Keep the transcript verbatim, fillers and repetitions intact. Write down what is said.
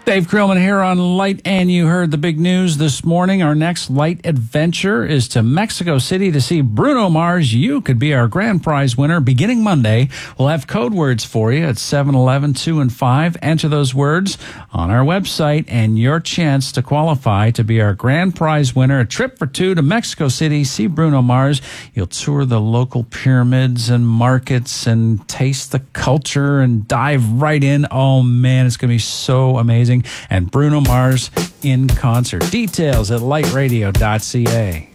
Dave Krillman here on Light, and you heard the big news this morning. Our next Light adventure is to Mexico City to see Bruno Mars. You could be our grand prize winner beginning Monday. We'll have code words for you at seven eleven, two, and five. Enter those words on our website, and your chance to qualify to be our grand prize winner. A trip for two to Mexico City, see Bruno Mars. You'll tour the local pyramids and markets and taste the culture and dive right in. Oh, man, it's going to be so amazing. And Bruno Mars in concert. Details at light radio dot c a.